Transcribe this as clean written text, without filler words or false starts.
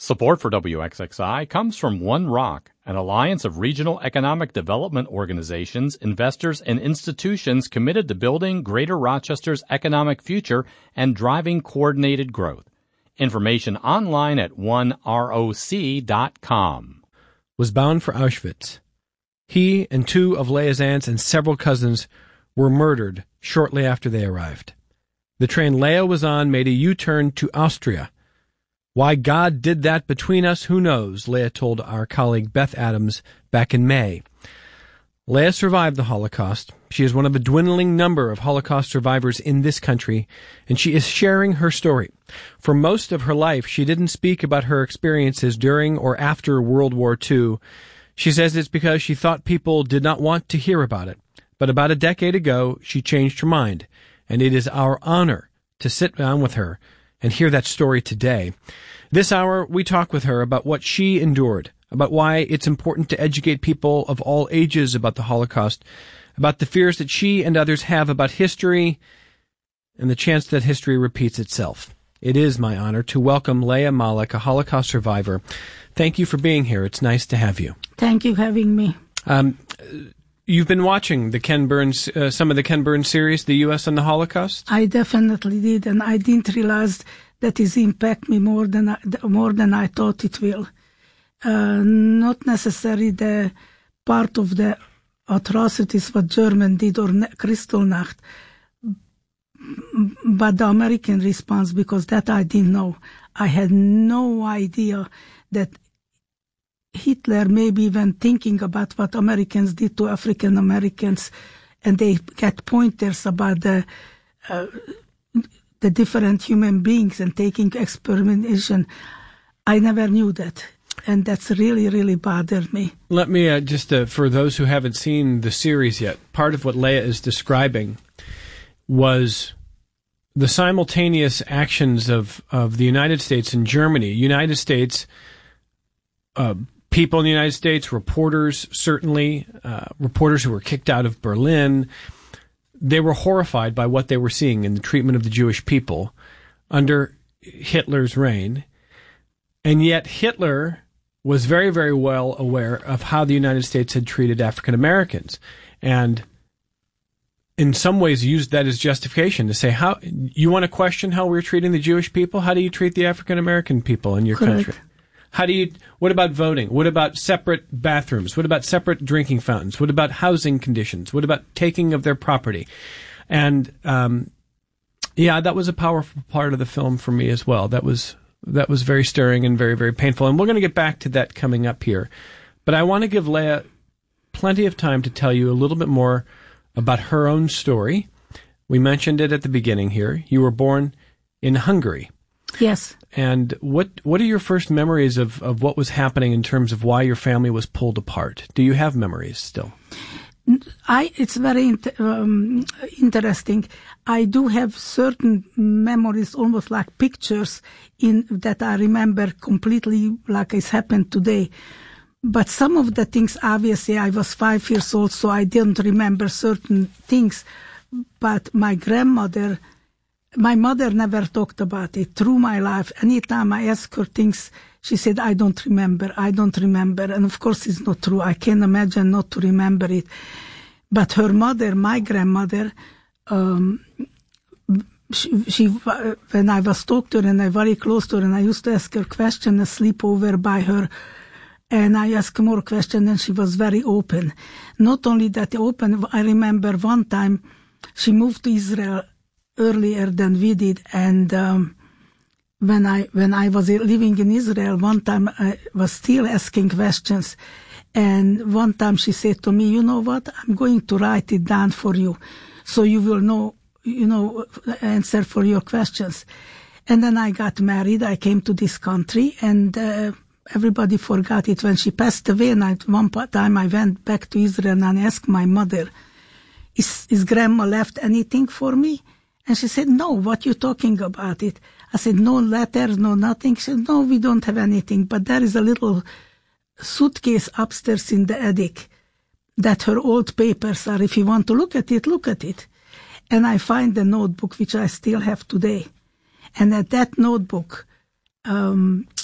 Support for WXXI comes from One Rock, an alliance of regional economic development organizations, investors, and institutions committed to building Greater Rochester's economic future and driving coordinated growth. Information online at oneroc.com. Was bound for Auschwitz. He and two of Leah's aunts and several cousins were murdered shortly after they arrived. The train Leah was on made a U-turn to Austria. Why God did that between us, who knows, Leah told our colleague Beth Adams back in May. Leah survived the Holocaust. She is one of a dwindling number of Holocaust survivors in this country, and she is sharing her story. For most of her life, she didn't speak about her experiences during or after World War II. She says it's because she thought people did not want to hear about it. But about a decade ago, she changed her mind, and it is our honor to sit down with her and hear that story today. This hour, we talk with her about what she endured, about why it's important to educate people of all ages about the Holocaust, about the fears that she and others have about history, and the chance that history repeats itself. It is my honor to welcome Leah Malik, a Holocaust survivor. Thank you for being here. It's nice to have you. Thank you for having me. You've been watching the Ken Burns, some of the Ken Burns series, The U.S. and the Holocaust? I definitely did, and I didn't realize that it impact me more than I thought it will. Not necessarily the part of the atrocities what German did or Kristallnacht, but the American response, because that I didn't know. I had no idea that Hitler maybe even thinking about what Americans did to African Americans, and they get pointers about the different human beings and taking experimentation. I never knew that, and that's really, really bothered me. Let me just, for those who haven't seen the series yet, part of what Leah is describing was the simultaneous actions of the United States and Germany. United States people in the United States, reporters, certainly, reporters who were kicked out of Berlin, they were horrified by what they were seeing in the treatment of the Jewish people under Hitler's reign. And yet Hitler was very, very well aware of how the United States had treated African Americans, and in some ways used that as justification to say, how you want to question how we're treating the Jewish people? How do you treat the African American people in your country? What about voting? What about separate bathrooms? What about separate drinking fountains? What about housing conditions? What about taking of their property? And, that was a powerful part of the film for me as well. That was very stirring and very, very painful. And we're going to get back to that coming up here. But I want to give Leah plenty of time to tell you a little bit more about her own story. We mentioned it at the beginning here. You were born in Hungary. Yes. And what are your first memories of what was happening in terms of why your family was pulled apart? Do you have memories still? It's very interesting. I do have certain memories, almost like pictures, that I remember completely like it's happened today. But some of the things, obviously, I was 5 years old, so I didn't remember certain things. But my mother never talked about it through my life. Anytime I asked her things, she said, I don't remember. And of course, it's not true. I can't imagine not to remember it. But her mother, my grandmother, she when I was talking to her and I was very close to her, and I used to ask her questions, a sleepover by her, and I asked more questions, and she was very open. Not only that open, I remember one time she moved to Israel earlier than we did, and when I was living in Israel, one time I was still asking questions, and one time she said to me, you know what, I'm going to write it down for you, so you will know, answer for your questions. And then I got married, I came to this country, and everybody forgot it when she passed away, and one time I went back to Israel and I asked my mother, is grandma left anything for me? And she said, no, what you talking about it? I said, no letters, no nothing. She said, no, we don't have anything, but there is a little suitcase upstairs in the attic that her old papers are. If you want to look at it, look at it. And I find the notebook, which I still have today. And at that notebook,